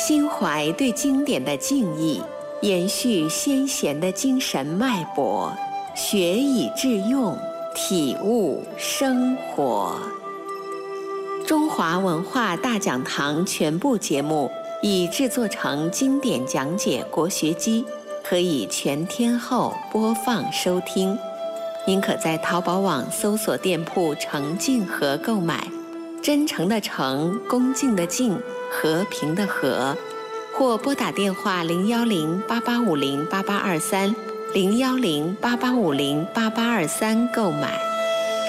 心怀对经典的敬意，延续先贤的精神脉搏，学以致用，体悟生活。中华文化大讲堂全部节目已制作成经典讲解国学机，可以全天候播放收听。您可在淘宝网搜索店铺诚敬和购买，真诚的诚，恭敬的敬，和平的和，或拨打电话010-8850-8823 010-8850-8823购买。